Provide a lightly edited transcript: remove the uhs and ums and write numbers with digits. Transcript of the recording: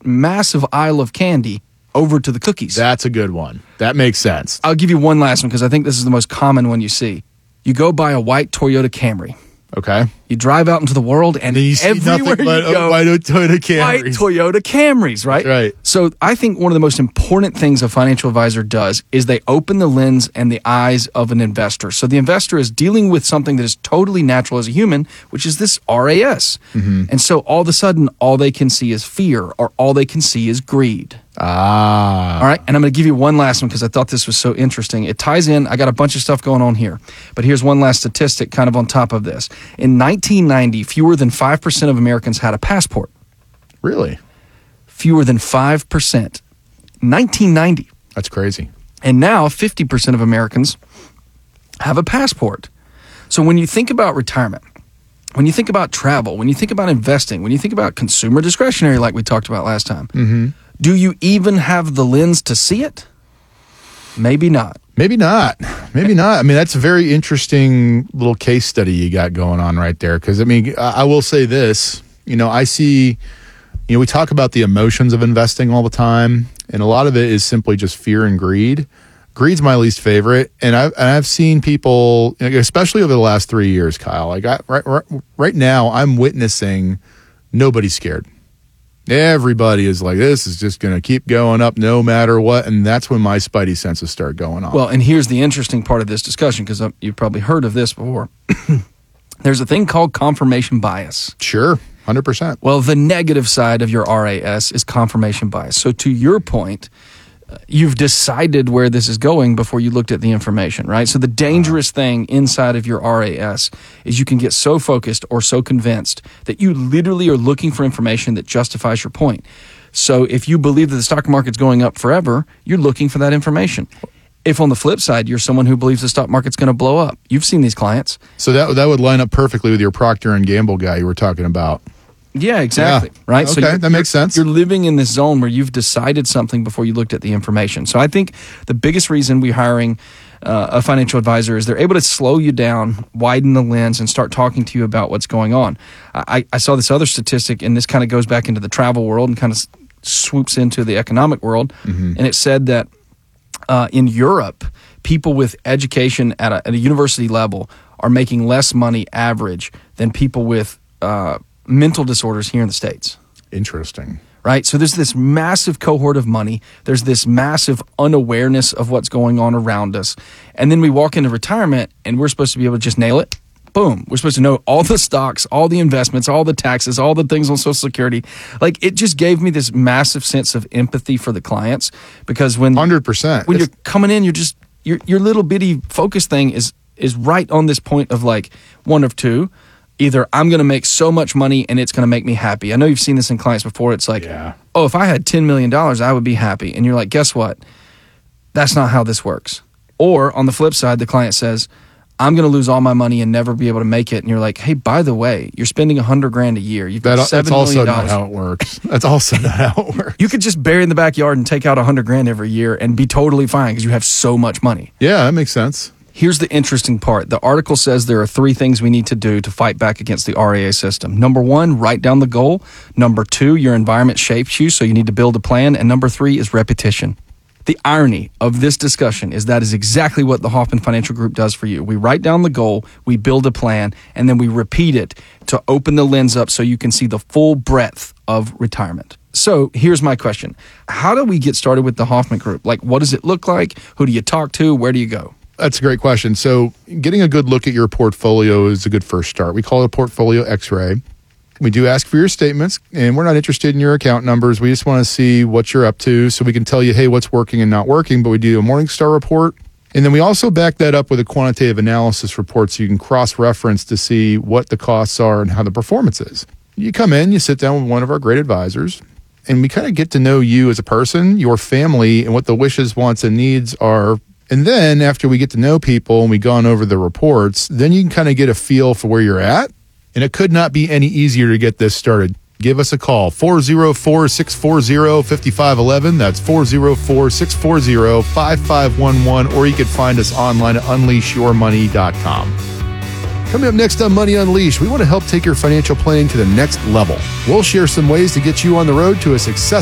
massive aisle of candy over to the cookies. That's a good one. That makes sense. I'll give you one last one because I think this is the most common one you see. You go buy a white Toyota Camry. Okay. You drive out into the world, and you see everywhere nothing but you go, white Toyota Camrys. white Toyota Camrys, right? Right. So I think one of the most important things a financial advisor does is they open the lens and the eyes of an investor. So the investor is dealing with something that is totally natural as a human, which is this RAS. Mm-hmm. And so all of a sudden, all they can see is fear, or all they can see is greed. Ah. All right, and I'm going to give you one last one because I thought this was so interesting. It ties in. I got a bunch of stuff going on here, but here's one last statistic kind of on top of this. In 1990, fewer than 5% of Americans had a passport. Really? Fewer than 5%. 1990. That's crazy. And now 50% of Americans have a passport. So when you think about retirement, when you think about travel, when you think about investing, when you think about consumer discretionary like we talked about last time, mm-hmm. Do you even have the lens to see it? Maybe not. Maybe not. Maybe not. I mean, that's a very interesting little case study you got going on right there. Because, I mean, I will say this. I see, we talk about the emotions of investing all the time. And a lot of it is simply just fear and greed. Greed's my least favorite. And I've seen people, especially over the last 3 years, Kyle, like right now, I'm witnessing nobody's scared. Everybody is like, this is just going to keep going up no matter what. And that's when my spidey senses start going on. Well, and here's the interesting part of this discussion, because you've probably heard of this before. There's a thing called confirmation bias. Sure, 100%. Well, the negative side of your RAS is confirmation bias. So to your point, you've decided where this is going before you looked at the information, right? So the dangerous thing inside of your RAS is you can get so focused or so convinced that you literally are looking for information that justifies your point. So if you believe that the stock market's going up forever, you're looking for that information. If on the flip side, you're someone who believes the stock market's going to blow up, you've seen these clients. So that would line up perfectly with your Procter & Gamble guy you were talking about. Yeah, exactly. Yeah. Right. Okay, so that makes sense. You're living in this zone where you've decided something before you looked at the information. So I think the biggest reason we're hiring a financial advisor is they're able to slow you down, widen the lens, and start talking to you about what's going on. I saw this other statistic, and this kind of goes back into the travel world and kind of swoops into the economic world. Mm-hmm. And it said that in Europe, people with education at a university level are making less money average than people with mental disorders here in the States. Interesting. Right? So there's this massive cohort of money. There's this massive unawareness of what's going on around us. And then we walk into retirement and we're supposed to be able to just nail it. Boom. We're supposed to know all the stocks, all the investments, all the taxes, all the things on Social Security. Like, it just gave me this massive sense of empathy for the clients, because when 100%, when you're coming in, your little bitty focus thing is right on this point of like one of two. Either I'm going to make so much money and it's going to make me happy. I know you've seen this in clients before. It's like, oh, if I had $10 million, I would be happy. And you're like, guess what? That's not how this works. Or on the flip side, the client says, I'm going to lose all my money and never be able to make it. And you're like, hey, by the way, you're spending $100,000 a year. You've got $7 million. That's also not how it works. That's also not how it works. You could just bury in the backyard and take out $100,000 every year and be totally fine because you have so much money. Yeah, that makes sense. Here's the interesting part. The article says there are 3 things we need to do to fight back against the RAA system. Number 1, write down the goal. Number 2, your environment shapes you, so you need to build a plan. And number 3 is repetition. The irony of this discussion is that is exactly what the Hoffman Financial Group does for you. We write down the goal, we build a plan, and then we repeat it to open the lens up so you can see the full breadth of retirement. So here's my question. How do we get started with the Hoffman Group? Like, what does it look like? Who do you talk to? Where do you go? That's a great question. So getting a good look at your portfolio is a good first start. We call it a portfolio x-ray. We do ask for your statements, and we're not interested in your account numbers. We just want to see what you're up to so we can tell you, hey, what's working and not working. But we do a Morningstar report. And then we also back that up with a quantitative analysis report so you can cross-reference to see what the costs are and how the performance is. You come in, you sit down with one of our great advisors, and we kind of get to know you as a person, your family, and what the wishes, wants, and needs are. And then after we get to know people and we've gone over the reports, then you can kind of get a feel for where you're at. And it could not be any easier to get this started. Give us a call, 404-640-5511. That's 404-640-5511. Or you could find us online at unleashyourmoney.com. Coming up next on Money Unleashed, we want to help take your financial planning to the next level. We'll share some ways to get you on the road to a successful